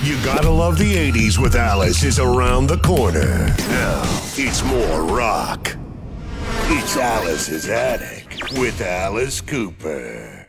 You Gotta Love the 80s with Alice is around the corner. Now, it's more rock. It's Alice's Attic with Alice Cooper.